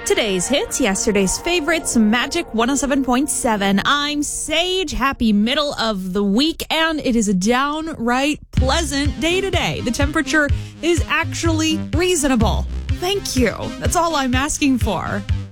Today's hits, yesterday's favorites, Magic 107.7. I'm Sage. Happy middle of the week, and it is a downright pleasant day today. The temperature is actually reasonable. Thank you. That's all I'm asking for.